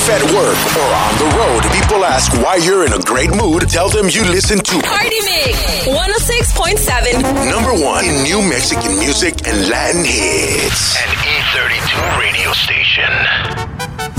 at work, or on the road, people ask why you're in a great mood. Tell them you listen to Party Mix 106.7. Number 1 in new Mexican music and Latin hits. An E32 radio station.